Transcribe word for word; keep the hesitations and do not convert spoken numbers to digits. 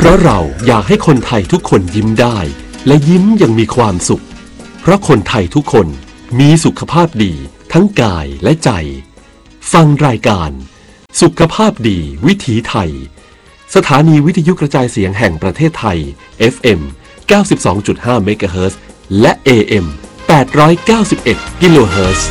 เพราะเราอยากให้คนไทยทุกคนยิ้มได้และยิ้มอย่างมีความสุขเพราะคนไทยทุกคนมีสุขภาพดีทั้งกายและใจฟังรายการสุขภาพดีวิถีไทยสถานีวิทยุกระจายเสียงแห่งประเทศไทย เอฟ เอ็ม เก้าสิบสองจุดห้า เมกะเฮิรตซ์และ เอ เอ็ม แปดร้อยเก้าสิบเอ็ด กิโลเฮิรตซ์